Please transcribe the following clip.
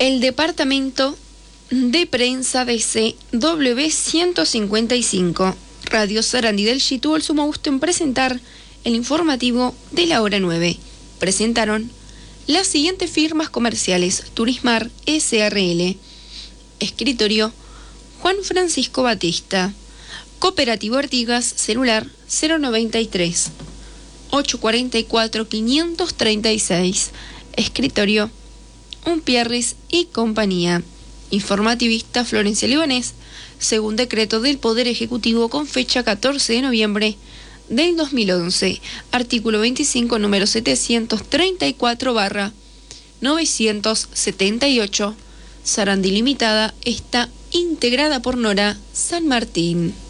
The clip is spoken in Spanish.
El departamento de prensa de CW155, Radio Sarandí del Chi, tuvo el sumo gusto en presentar el informativo de la hora 9. Presentaron las siguientes firmas comerciales: Turismar SRL, Escritorio Juan Francisco Batista, Cooperativo Artigas, celular 093 844 536, Escritorio Unpierris y Compañía. Informativista Florencia Libanés, según decreto del Poder Ejecutivo con fecha 14 de noviembre del 2011, artículo 25, número 734/978, Sarandí Limitada, está integrada por Nora San Martín.